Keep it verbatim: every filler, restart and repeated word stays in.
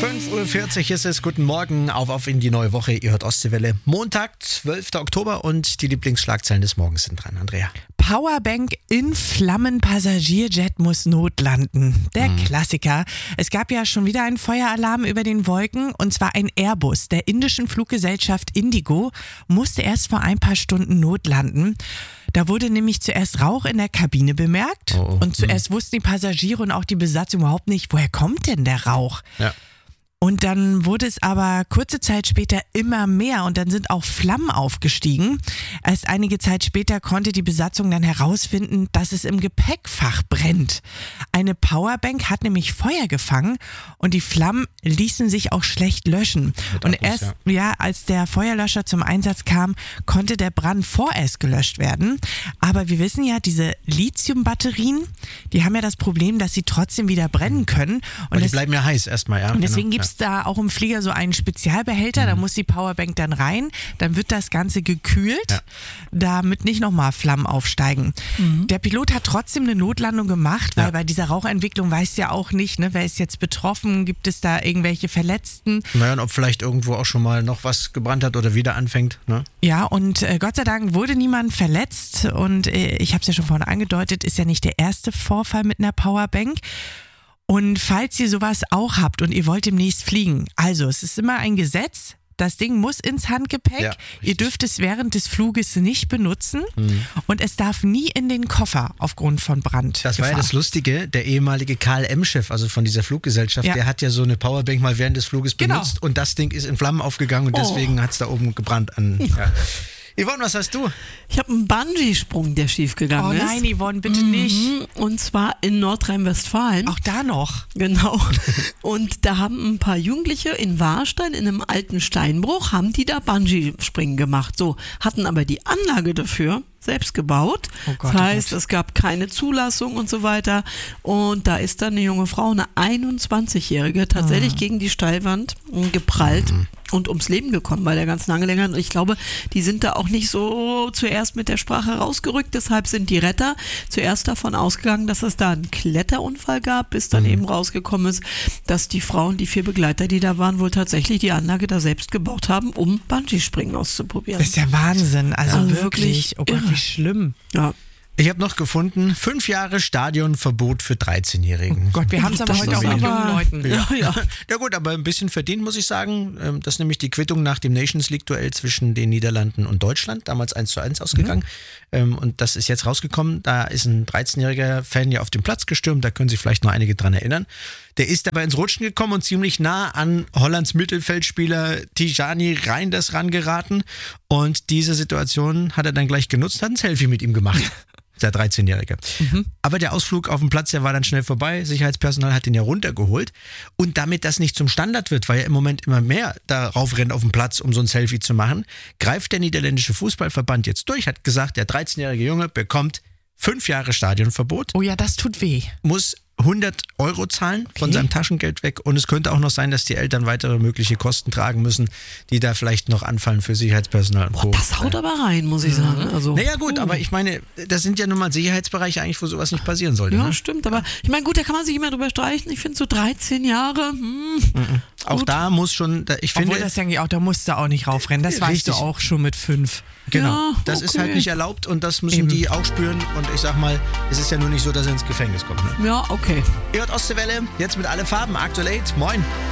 fünf Uhr vierzig ist es. Guten Morgen, auf auf in die neue Woche. Ihr hört Ostseewelle. Montag, zwölfter Oktober und die Lieblingsschlagzeilen des Morgens sind dran. Andrea. Powerbank in Flammen, Passagierjet muss notlanden. Der Mhm. Klassiker. Es gab ja schon wieder einen Feueralarm über den Wolken und zwar ein Airbus der indischen Fluggesellschaft Indigo musste erst vor ein paar Stunden notlanden. Da wurde nämlich zuerst Rauch in der Kabine bemerkt Oh, oh. und zuerst wussten die Passagiere und auch die Besatzung überhaupt nicht, woher kommt denn der Rauch? Ja. Und dann wurde es aber kurze Zeit später immer mehr und dann sind auch Flammen aufgestiegen. Erst einige Zeit später konnte die Besatzung dann herausfinden, dass es im Gepäckfach brennt. Eine Powerbank hat nämlich Feuer gefangen und die Flammen ließen sich auch schlecht löschen. Mit Und Akkus, erst ja. ja, als der Feuerlöscher zum Einsatz kam, konnte der Brand vorerst gelöscht werden. Aber wir wissen ja, diese Lithiumbatterien, die haben ja das Problem, dass sie trotzdem wieder brennen können. Und Weil die das- bleiben ja heiß erstmal, ja. und deswegen genau. gibt's da auch im Flieger so einen Spezialbehälter, da muss die Powerbank dann rein, dann wird das Ganze gekühlt, Ja. damit nicht nochmal Flammen aufsteigen. Der Pilot hat trotzdem eine Notlandung gemacht, weil Ja. bei dieser Rauchentwicklung weiß ja auch nicht, ne, wer ist jetzt betroffen, gibt es da irgendwelche Verletzten. Naja, und ob vielleicht irgendwo auch schon mal noch was gebrannt hat oder wieder anfängt. Ne? Ja, und äh, Gott sei Dank wurde niemand verletzt und äh, ich habe es ja schon vorhin angedeutet, ist ja nicht der erste Vorfall mit einer Powerbank. Und falls ihr sowas auch habt und ihr wollt demnächst fliegen, also es ist immer ein Gesetz, das Ding muss ins Handgepäck, Ja, ihr richtig. dürft es während des Fluges nicht benutzen und es darf nie in den Koffer aufgrund von Brand. Das war ja das Lustige, der ehemalige K L M-Chef, also von dieser Fluggesellschaft, Ja. der hat ja so eine Powerbank mal während des Fluges Genau. benutzt und das Ding ist in Flammen aufgegangen und Oh. deswegen hat es da oben gebrannt an. Ja. Yvonne, was hast du? Ich habe einen Bungee-Sprung, der schiefgegangen Oh ist. nein, Yvonne, bitte nicht. Mhm, Und zwar in Nordrhein-Westfalen. Auch da noch. Genau. Und da haben ein paar Jugendliche in Warstein, in einem alten Steinbruch, haben die da Bungee-Springen gemacht. So, hatten aber die Anlage dafür selbst gebaut. Oh Gott, das heißt, oh Gott. es gab keine Zulassung und so weiter. Und da ist dann eine junge Frau, eine einundzwanzigjährige, tatsächlich Ah. gegen die Steilwand mh, geprallt und ums Leben gekommen bei der ganzen Angelegenheit. Und ich glaube, die sind da auch nicht so zuerst mit der Sprache rausgerückt. Deshalb sind die Retter zuerst davon ausgegangen, dass es da einen Kletterunfall gab, bis dann eben rausgekommen ist, dass die Frauen, die vier Begleiter, die da waren, wohl tatsächlich die Anlage da selbst gebaut haben, um Bungee-Springen auszuprobieren. Das ist ja Wahnsinn, also Ja, wirklich. wirklich Oh Gott, irre. wie schlimm. Ja. Ich habe noch gefunden, fünf Jahre Stadionverbot für dreizehnjährigen. Oh Gott, wir haben es aber Das heute ist auch mit aber- jungen Leuten. Ja, ja. Ja gut, aber ein bisschen verdient, muss ich sagen. Ähm, Das ist nämlich die Quittung nach dem Nations League-Duell zwischen den Niederlanden und Deutschland, damals eins zu eins ausgegangen. Ähm, Und das ist jetzt rausgekommen. Da ist ein dreizehnjähriger Fan ja auf den Platz gestürmt, da können sich vielleicht noch einige dran erinnern. Der ist dabei ins Rutschen gekommen und ziemlich nah an Hollands Mittelfeldspieler Tijani Reinders rangeraten. Und diese Situation hat er dann gleich genutzt, hat ein Selfie mit ihm gemacht. Der dreizehnjährige. Aber der Ausflug auf dem Platz, der war dann schnell vorbei. Sicherheitspersonal hat ihn ja runtergeholt. Und damit das nicht zum Standard wird, weil ja im Moment immer mehr darauf rennen auf dem Platz, um so ein Selfie zu machen, greift der niederländische Fußballverband jetzt durch, hat gesagt, der dreizehnjährige Junge bekommt fünf Jahre Stadionverbot, Oh ja, das tut weh. muss hundert Euro zahlen von Okay. seinem Taschengeld weg und es könnte auch noch sein, dass die Eltern weitere mögliche Kosten tragen müssen, die da vielleicht noch anfallen für Sicherheitspersonal und Boah, Co. das haut aber rein, muss ich sagen. Also, Naja gut, aber ich meine, das sind ja nun mal Sicherheitsbereiche eigentlich, wo sowas nicht passieren sollte. Ja, Ne? stimmt. Aber ich meine, gut, da kann man sich immer drüber streichen. Ich finde so dreizehn Jahre, hm, Auch Gut. da muss schon, da- ich finde, Obwohl das denke ich auch, da musst du auch nicht raufrennen. Das weißt Richtig. du auch schon mit fünf. genau, Ja, das ist okay. halt nicht erlaubt und das müssen Eben. die auch spüren und ich sag mal, es ist ja nur nicht so, dass er ins Gefängnis kommt. Ne? ja, okay. Ihr hört Ostseewelle, jetzt mit alle Farben, aktuell eight, moin.